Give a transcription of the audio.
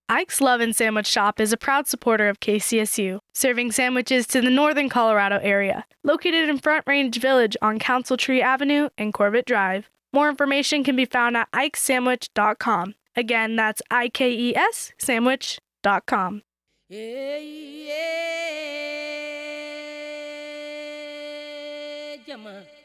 Ike's Love and Sandwich Shop is a proud supporter of KCSU, serving sandwiches to the northern Colorado area. Located in Front Range Village on Council Tree Avenue and Corbett Drive. More information can be found at ikesandwich.com. Again, that's IKES sandwich.com. Jama